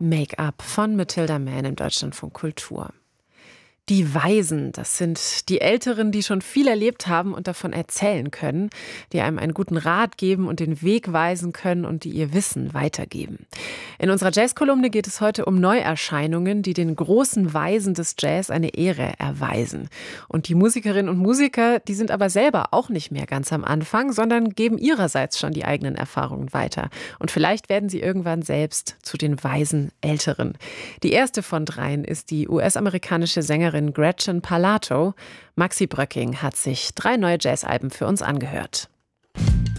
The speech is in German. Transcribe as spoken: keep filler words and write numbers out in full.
Make-up von Matilda Mann im Deutschlandfunk Kultur. Die Weisen, das sind die Älteren, die schon viel erlebt haben und davon erzählen können, die einem einen guten Rat geben und den Weg weisen können und die ihr Wissen weitergeben. In unserer Jazz-Kolumne geht es heute um Neuerscheinungen, die den großen Weisen des Jazz eine Ehre erweisen. Und die Musikerinnen und Musiker, die sind aber selber auch nicht mehr ganz am Anfang, sondern geben ihrerseits schon die eigenen Erfahrungen weiter. Und vielleicht werden sie irgendwann selbst zu den weisen Älteren. Die erste von dreien ist die U S-amerikanische Sängerin Gretchen Parlato. Maxi Bröcking hat sich drei neue Jazzalben für uns angehört.